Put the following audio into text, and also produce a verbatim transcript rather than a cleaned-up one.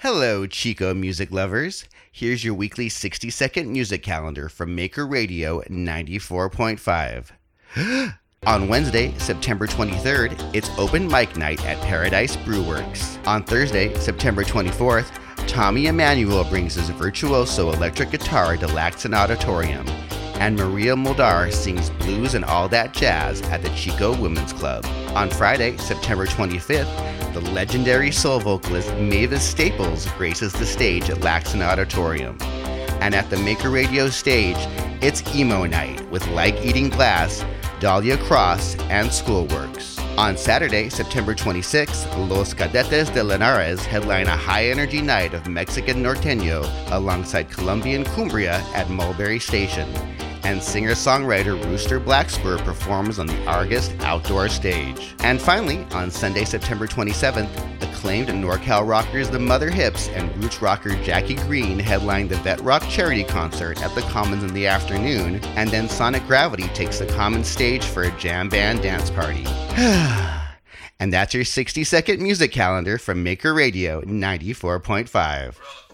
Hello, Chico music lovers. Here's your weekly sixty-second music calendar from Maker Radio ninety-four point five. On Wednesday, September twenty-third, it's open mic night at Paradise Brewworks. On Thursday, September twenty-fourth, Tommy Emmanuel brings his virtuoso electric guitar to Laxon Auditorium, and Maria Muldar sings blues and all that jazz at the Chico Women's Club. On Friday, September twenty-fifth, the legendary soul vocalist Mavis Staples graces the stage at Laxon Auditorium. And at the Maker Radio stage, it's emo night with Like Eating Glass, Dahlia Cross, and Schoolworks. On Saturday, September twenty-sixth, Los Cadetes de Linares headline a high-energy night of Mexican norteño alongside Colombian cumbia at Mulberry Station. And singer-songwriter Rooster Blackspur performs on the Argus outdoor stage. And finally, on Sunday, September twenty-seventh, acclaimed NorCal rockers The Mother Hips and roots rocker Jackie Green headline the Vet Rock Charity Concert at the Commons in the afternoon, and then Sonic Gravity takes the Commons stage for a jam band dance party. And that's your sixty-second music calendar from Maker Radio ninety-four point five.